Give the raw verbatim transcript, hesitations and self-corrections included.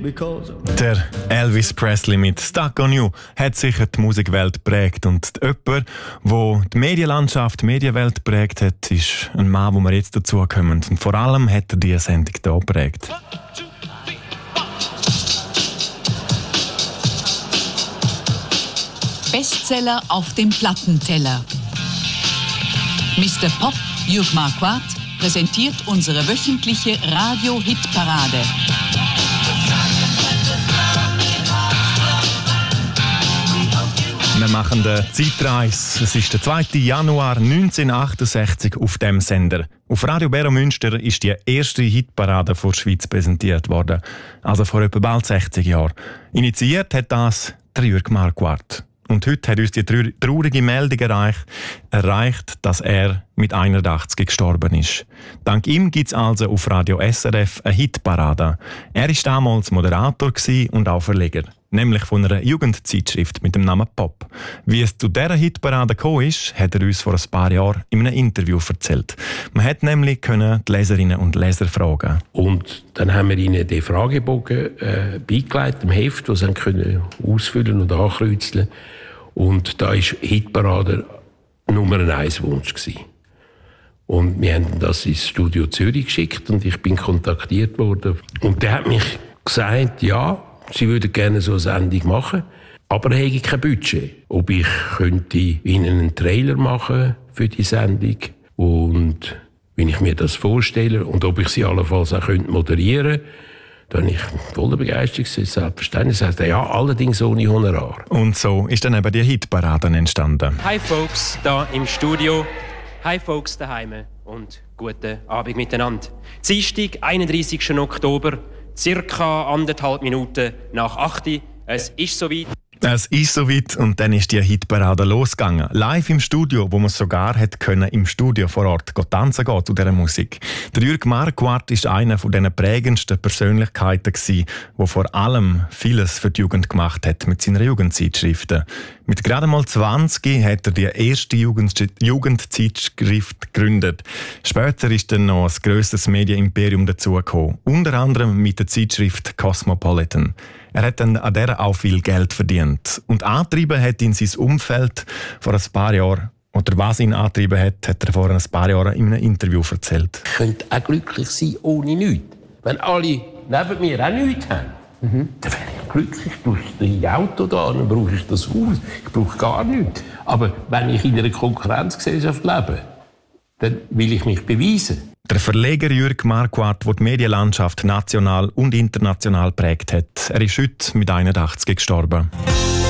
Der Elvis Presley mit «Stuck on You» hat sicher die Musikwelt geprägt. Und jemand, der die Medienlandschaft, die Medienwelt geprägt hat, ist ein Mann, wo wir jetzt dazukommen. Und vor allem hat er diese Sendung hier geprägt. Bestseller auf dem Plattenteller. Mister Pop, Jürg Marquardt, präsentiert unsere wöchentliche Radio-Hit-Parade. Wir machen eine Zeitreise. Es ist der zweite Januar neunzehnhundertachtundsechzig auf dem Sender. Auf Radio Bero Münster ist die erste Hitparade vor der Schweiz präsentiert worden. Also vor etwa bald sechzig Jahren. Initiiert hat das der Jürg Marquardt. Und heute hat uns die traurige Meldung erreicht, erreicht, dass er mit einundachtzig gestorben ist. Dank ihm gibt es also auf Radio S R F eine Hitparade. Er war damals Moderator und auch Verleger, nämlich von einer Jugendzeitschrift mit dem Namen Pop. Wie es zu dieser Hitparade gekommen ist, hat er uns vor ein paar Jahren in einem Interview erzählt. Man hat nämlich können die Leserinnen und Leser fragen. Und dann haben wir ihnen den Fragebogen äh, beigelegt, im Heft, das sie können ausfüllen und ankreuzeln. Und da war Hitparade Nummer eins Wunsch gewesen. Und wir haben das ins Studio Zürich geschickt und ich bin kontaktiert worden. Und der hat mich gesagt, ja, sie würden gerne so eine Sendung machen, aber er hätte kein Budget. Ob ich könnte ihnen einen Trailer machen für die Sendung und wie ich mir das vorstelle und ob ich sie allenfalls auch moderieren könnte. Da war ich voller Begeisterung, selbstverständlich. Das heißt, ja, allerdings ohne Honorar. Und so ist dann eben die Hitparade entstanden. Hi Folks, da im Studio. Hi Folks daheim und guten Abend miteinander. Dienstag, einunddreißigsten Oktober, circa anderthalb Minuten nach acht. Es ist soweit. Es ist soweit und dann ist die Hitparade losgegangen. Live im Studio, wo man sogar hätte können im Studio vor Ort tanzen gehen zu dieser Musik. Der Jürg Marquardt war einer von den prägendsten Persönlichkeiten gewesen, der vor allem vieles für die Jugend gemacht hat mit seinen Jugendzeitschriften. Mit gerade mal zwanzig hat er die erste Jugend- Jugendzeitschrift gegründet. Später ist dann noch ein grösseres Medienimperium dazugekommen, unter anderem mit der Zeitschrift Cosmopolitan. Er hat dann an der auch viel Geld verdient. Und angetrieben hat ihn sein Umfeld vor ein paar Jahren. Oder was ihn angetrieben hat, hat er vor ein paar Jahren in einem Interview erzählt. Ich könnte auch glücklich sein ohne nichts. Wenn alle neben mir auch nichts haben, mhm. dann wäre ich glücklich. Du hast ein Auto da, dann brauche ich das Haus. Ich brauche gar nichts. Aber wenn ich in einer Konkurrenzgesellschaft lebe, dann will ich mich beweisen. Der Verleger Jürg Marquardt, der die Medienlandschaft national und international prägt hat. Er ist heute mit einundachtzig gestorben.